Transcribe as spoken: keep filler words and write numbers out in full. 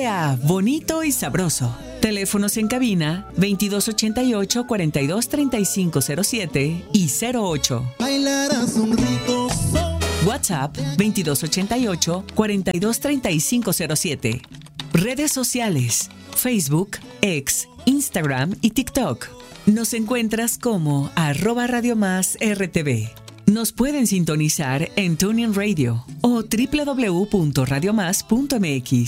sea bonito y sabroso. Teléfonos en cabina veintidós ochenta y ocho, cuarenta y dos, treinta y cinco cero siete y cero ocho. Bailarás un rico son. WhatsApp veintidós ochenta y ocho, cuarenta y dos, treinta y cinco cero siete. Redes sociales: Facebook, X, Instagram y TikTok. Nos encuentras como arroba Radio Más R T V. Nos pueden sintonizar en TuneIn Radio o doble u doble u doble u punto radio más punto m x.